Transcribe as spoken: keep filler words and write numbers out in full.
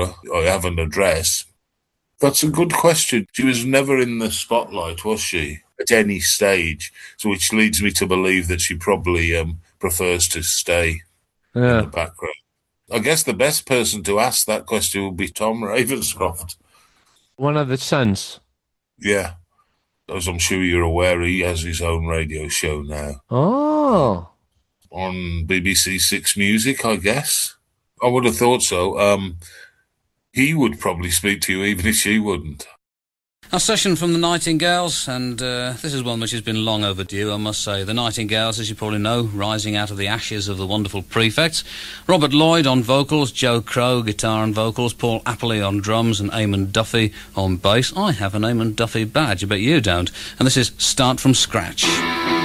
I have an address. That's a good question. She was never in the spotlight, was she, at any stage? So which leads me to believe that she probably um, prefers to stay Yeah. in the background. I guess the best person to ask that question would be Tom Ravenscroft. One of the sons. Yeah. As I'm sure you're aware, he has his own radio show now. Oh. On B B C Six Music, I guess. I would have thought so. Um, he would probably speak to you even if she wouldn't. A session from the Nightingales, and uh, this is one which has been long overdue, I must say. The Nightingales, as you probably know, rising out of the ashes of the wonderful Prefects. Robert Lloyd on vocals, Joe Crow, guitar and vocals, Paul Appley on drums, and Eamon Duffy on bass. I have an Eamon Duffy badge, I bet you don't. And this is Start From Scratch.